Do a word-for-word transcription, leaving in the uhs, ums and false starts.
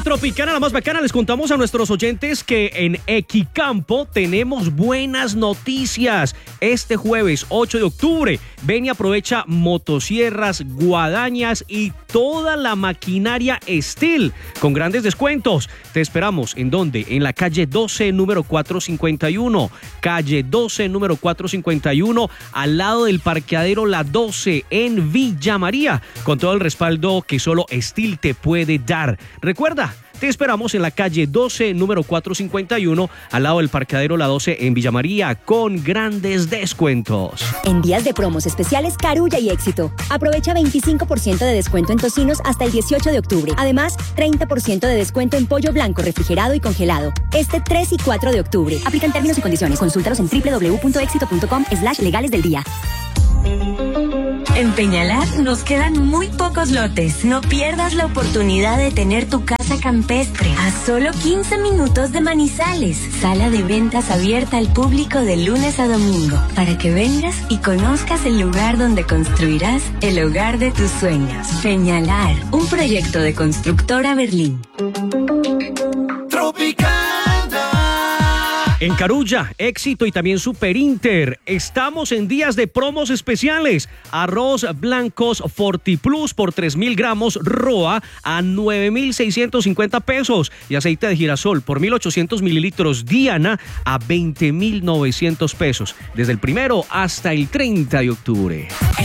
mi Tropicana, la más bacana, les contamos a nuestros oyentes que en Equicampo tenemos buenas noticias. Este jueves ocho de octubre, ven y aprovecha motosierras, guadañas y toda la maquinaria Steel con grandes descuentos. Te esperamos, ¿en dónde? En la calle doce, número cuatrocientos cincuenta y uno. Calle doce, número cuatrocientos cincuenta y uno, al lado del parqueadero La doce en Villa María, con todo el respaldo que solo Steel te puede dar. Recuerda, te esperamos en la calle doce, número cuatrocientos cincuenta y uno, al lado del parqueadero La doce en Villa María, con grandes descuentos. En días de promos especiales, Carulla y Éxito. Aprovecha veinticinco por ciento de descuento en tocinos hasta el dieciocho de octubre. Además, treinta por ciento de descuento en pollo blanco refrigerado y congelado. Este tres y cuatro de octubre. Aplican términos y condiciones. Consúltalos en doble u doble u doble u punto éxito punto com slash legales del día. En Peñalar nos quedan muy pocos lotes. No pierdas la oportunidad de tener tu casa campestre a solo quince minutos de Manizales. Sala de ventas abierta al público de lunes a domingo para que vengas y conozcas el lugar donde construirás el hogar de tus sueños. Peñalar, un proyecto de Constructora Berlín. Tropicana. En Carulla, Éxito y también Super Inter, estamos en días de promos especiales. Arroz blancos Fortiplus por tres mil gramos Roa a nueve mil seiscientos cincuenta pesos. Y aceite de girasol por mil ochocientos mililitros Diana a veinte mil novecientos pesos. Desde el primero hasta el treinta de octubre.